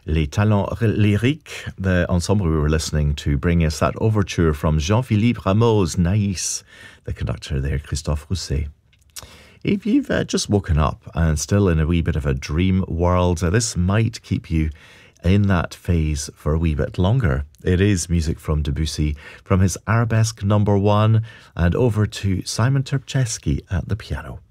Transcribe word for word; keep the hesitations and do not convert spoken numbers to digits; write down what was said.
Les Talents Lyriques, the ensemble we were listening to, bring us that overture from Jean-Philippe Rameau's Naïs, the conductor there, Christophe Rousset. If you've uh, just woken up and still in a wee bit of a dream world, uh, this might keep you in that phase for a wee bit longer. It is music from Debussy, from his Arabesque number one, and over to Simon Terpchevsky at the piano.